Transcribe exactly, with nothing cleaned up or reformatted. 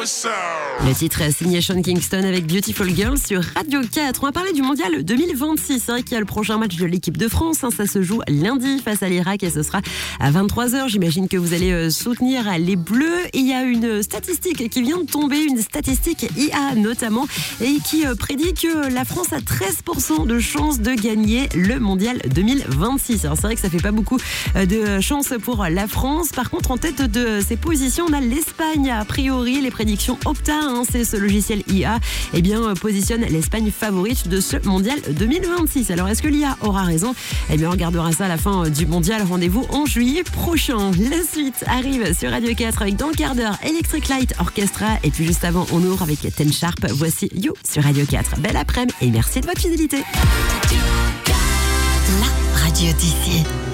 Le titre est signé Sean Kingston avec Beautiful Girl sur Radio quatre. On va parler du mondial deux mille vingt-six. C'est vrai qu'il y a le prochain match de l'équipe de France. Ça se joue lundi face à l'Irak et ce sera à vingt-trois heures. J'imagine que vous allez soutenir les Bleus. Il y a une statistique qui vient de tomber, une statistique I A notamment, et qui prédit que la France a treize pour cent de chances de gagner le mondial deux mille vingt-six. Alors c'est vrai que ça fait pas beaucoup de chances pour la France. Par contre, en tête de ces positions, on a l'Espagne. A priori, les prédictions Opta, hein, c'est ce logiciel I A, eh bien, positionne l'Espagne favorite de ce mondial deux mille vingt-six. Alors, est-ce que l'I A aura raison? Eh bien, on regardera ça à la fin du mondial. Rendez-vous en juillet prochain. La suite arrive sur Radio quatre avec dans le quart d'heure Electric Light Orchestra. Et puis, juste avant, on ouvre avec Ten Sharp. Voici You sur Radio quatre. Belle après-midi et merci de votre fidélité. La radio d'ici.